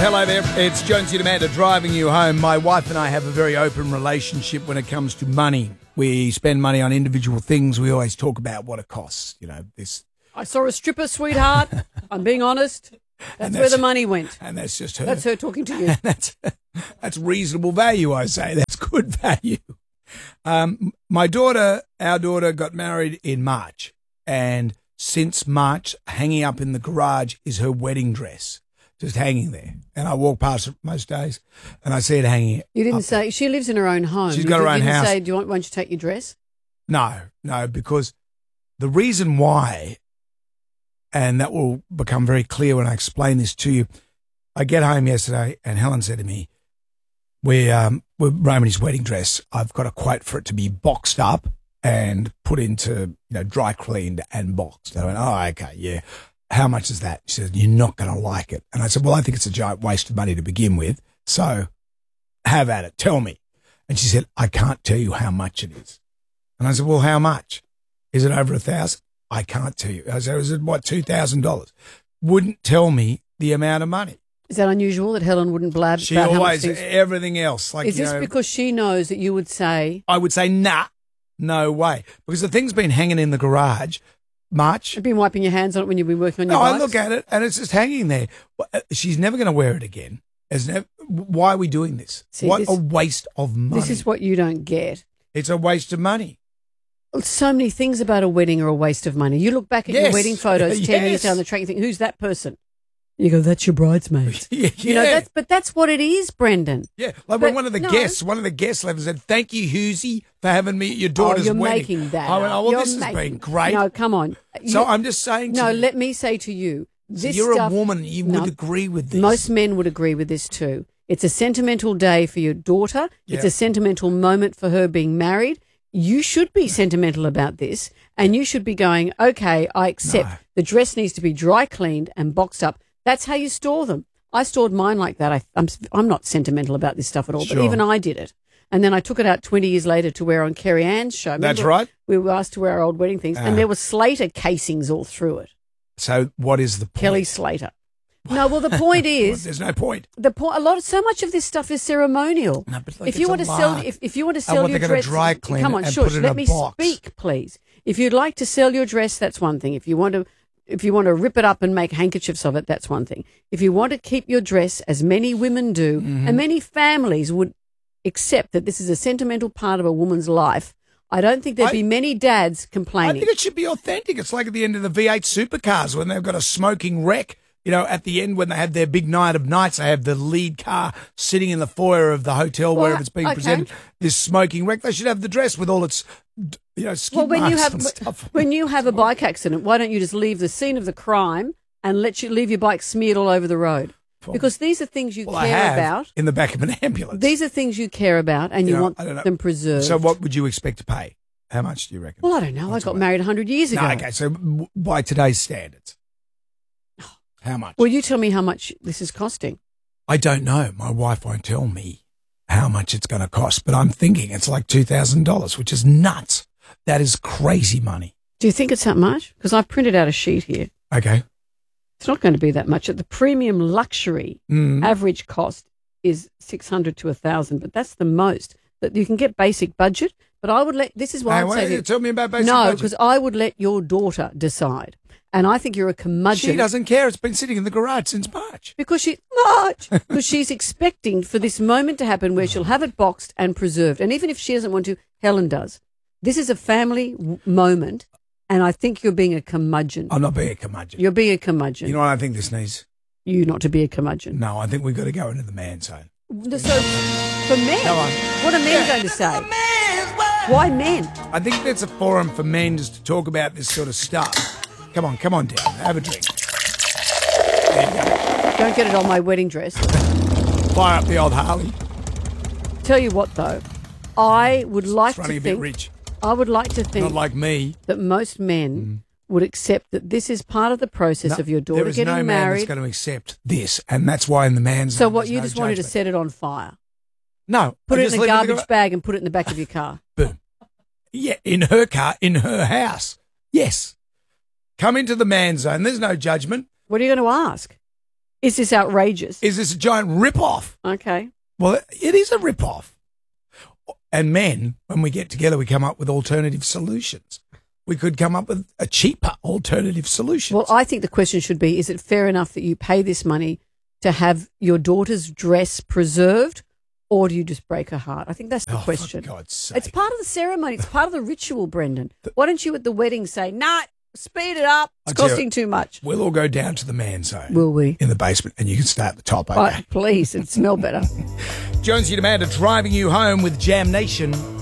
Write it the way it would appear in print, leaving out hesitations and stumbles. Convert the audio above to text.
hello there. It's Jonesy and Amanda driving you home. My wife and I have a very open relationship when it comes to money. We spend money on individual things. We always talk about what it costs. You know, this. I saw a stripper, sweetheart. I'm being honest. That's where the money went. And that's just her. That's her talking to you. That's reasonable value, I say. That's good value. Our daughter got married in March. And since March, hanging up in the garage is her wedding dress. Just hanging there. And I walk past it most days and I see it hanging. You didn't say, she lives in her own home. She's got her own house. You didn't say, why don't you take your dress? No, because the reason why, and that will become very clear when I explain this to you, I get home yesterday and Helen said to me, we're Romany's wedding dress. I've got a quote for it to be boxed up and put into, dry cleaned and boxed. I went, oh, okay, yeah. How much is that? She said, you're not going to like it. And I said, well, I think it's a giant waste of money to begin with. So have at it. Tell me. And she said, I can't tell you how much it is. And I said, well, how much? Is it over 1,000? I can't tell you. I said, is it what, $2,000? Wouldn't tell me the amount of money. Is that unusual that Helen wouldn't blab? She always, everything else. Like, is this because she knows that you would say? I would say, nah, no way. Because the thing's been hanging in the garage. March. You've been wiping your hands on it when you've been working on your bikes? I look at it and it's just hanging there. She's never going to wear it again. Why are we doing this? See, what a waste of money. This is what you don't get. It's a waste of money. So many things about a wedding are a waste of money. You look back at your wedding photos 10 years down the track, you think, who's that person? You go, that's your bridesmaid. That's what it is, Brendan. Yeah, like when one of the guests left and said, thank you, Husey, for having me at your daughter's wedding. You're making that. I went, this has been great. No, come on. I'm just saying to you. Let me say to you, you're a woman, you would agree with this. Most men would agree with this too. It's a sentimental day for your daughter. Yeah. It's a sentimental moment for her being married. You should be sentimental about this, and you should be going, okay, I accept the dress needs to be dry cleaned and boxed up. That's how you store them. I stored mine like that. I'm not sentimental about this stuff at all, but even I did it. And then I took it out 20 years later to wear on Kerry Ann's show. Remember, that's right. We were asked to wear our old wedding things, and there were Slater casings all through it. So what is the point? Kelly Slater. No, well, the point is... There's no point. So much of this stuff is ceremonial. No, but if you want to sell your dress... dry clean come on, shush, let me speak, please. If you'd like to sell your dress, that's one thing. If you want to rip it up and make handkerchiefs of it, that's one thing. If you want to keep your dress, as many women do, and many families would accept that this is a sentimental part of a woman's life, I don't think there'd be many dads complaining. I think it should be authentic. It's like at the end of the V8 supercars when they've got a smoking wreck. At the end when they have their big night of nights, they have the lead car sitting in the foyer of the hotel where it's being presented. This smoking wreck, they should have the dress with all its, skid marks and stuff. When you have a bike accident, why don't you just leave the scene of the crime and leave your bike smeared all over the road? Because these are things you care about. In the back of an ambulance. These are things you care about and you want them preserved. So what would you expect to pay? How much do you reckon? Well, I don't know. I got married 100 years ago. No, okay, so by today's standards. How much? Well, you tell me how much this is costing. I don't know. My wife won't tell me how much it's going to cost, but I'm thinking it's like $2,000, which is nuts. That is crazy money. Do you think it's that much? Because I've printed out a sheet here. Okay. It's not going to be that much. At the premium luxury, average cost is $600 to $1,000, but that's the most. That you can get basic budget, but I would this is why I'd say to you. Tell me about basic budget. No, because I would let your daughter decide. And I think you're a curmudgeon. She doesn't care. It's been sitting in the garage since March. Because she's expecting for this moment to happen where she'll have it boxed and preserved. And even if she doesn't want to, Helen does. This is a family moment, and I think you're being a curmudgeon. I'm not being a curmudgeon. You're being a curmudgeon. You know what I think this needs? You not to be a curmudgeon. No, I think we've got to go into the man zone. So, for men, what are men going to say? Why men? I think that's a forum for men just to talk about this sort of stuff. Come on down. Have a drink. There you go. Don't get it on my wedding dress. Fire up the old Harley. Tell you what, though, I would like to think... a bit rich. I would like to think... Not like me. ...that most men would accept that this is part of the process of your daughter getting married. There is no man that's going to accept this, and that's why in the man's zone, so what, you just wanted to set it on fire? No. Put it in a garbage bag and put it in the back of your car. Boom. Yeah, in her car, in her house. Yes. Come into the man zone. There's no judgment. What are you going to ask? Is this outrageous? Is this a giant rip-off? Okay. Well, it is a rip-off. And men, when we get together, we come up with alternative solutions. We could come up with a cheaper alternative solution. Well, I think the question should be, is it fair enough that you pay this money to have your daughter's dress preserved, or do you just break her heart? I think that's the question. For God's sake. It's part of the ceremony. It's part of the ritual, Brendan. Why don't you at the wedding say, nah, speed it up. It's costing too much. We'll all go down to the man zone. Will we? In the basement, and you can stay at the top, okay? Please, it'd smell better. Jonesy and Amanda driving you home with Jam Nation.